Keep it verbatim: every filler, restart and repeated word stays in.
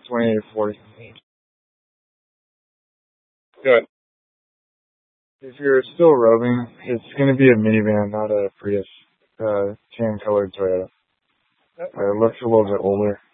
twenty-eight forty. Good. If you're still roving, it's going to be a minivan, not a Prius. Uh, tan colored Toyota. Uh, it looks a little bit older.